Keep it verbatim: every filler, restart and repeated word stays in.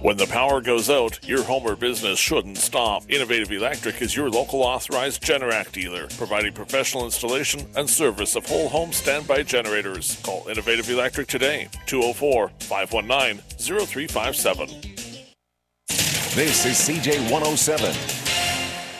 When the power goes out, your home or business shouldn't stop. Innovative Electric is your local authorized Generac dealer, providing professional installation and service of whole home standby generators. Call Innovative Electric today, two oh four, five one nine, oh three five seven. This is C J one oh seven.